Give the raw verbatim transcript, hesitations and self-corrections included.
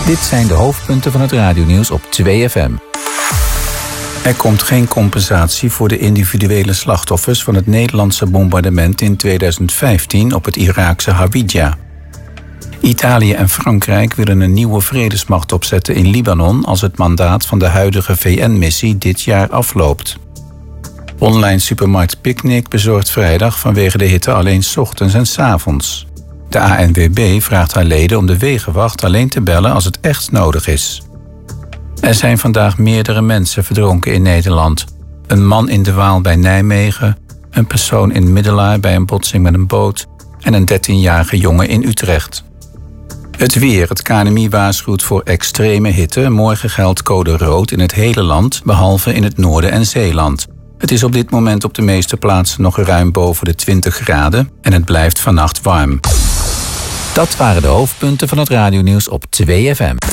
Dit zijn de hoofdpunten van het radionieuws op twee F M. Er komt geen compensatie voor de individuele slachtoffers van het Nederlandse bombardement in tweeduizend vijftien op het Iraakse Hawija. Italië en Frankrijk willen een nieuwe vredesmacht opzetten in Libanon als het mandaat van de huidige V N-missie dit jaar afloopt. Online supermarkt Picnic bezorgt vrijdag vanwege de hitte alleen 's ochtends en 's avonds. De A N W B vraagt haar leden om de wegenwacht alleen te bellen als het echt nodig is. Er zijn vandaag meerdere mensen verdronken in Nederland. Een man in de Waal bij Nijmegen, een persoon in Middelaar bij een botsing met een boot en een dertienjarige jongen in Utrecht. Het weer. Het K N M I waarschuwt voor extreme hitte. Morgen geldt code rood in het hele land, behalve in het noorden en Zeeland. Het is op dit moment op de meeste plaatsen nog ruim boven de twintig graden en het blijft vannacht warm. Dat waren de hoofdpunten van het radionieuws op twee F M.